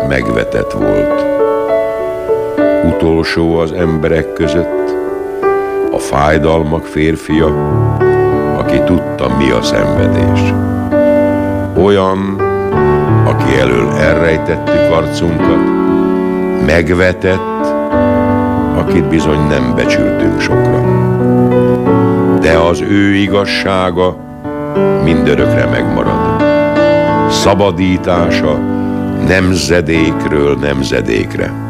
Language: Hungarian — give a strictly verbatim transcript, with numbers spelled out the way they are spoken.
megvetett volt. Utolsó az emberek között, a fájdalmak férfia, aki tudta, mi a szenvedés. Olyan, aki elől elrejtettük arcunkat, megvetett, akit bizony nem becsültünk sokra. De az ő igazsága mindörökre megmarad. Szabadítása nemzedékről nemzedékre.